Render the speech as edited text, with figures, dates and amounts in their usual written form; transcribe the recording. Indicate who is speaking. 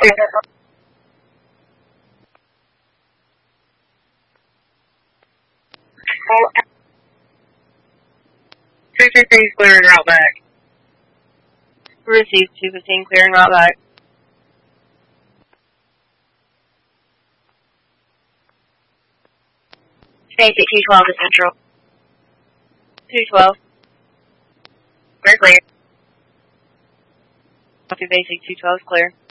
Speaker 1: Clearing route back.
Speaker 2: Received 215, clearing route back.
Speaker 3: Basic 212 to Central.
Speaker 2: 212.
Speaker 3: We're clear.
Speaker 2: Copy basic 212 is clear.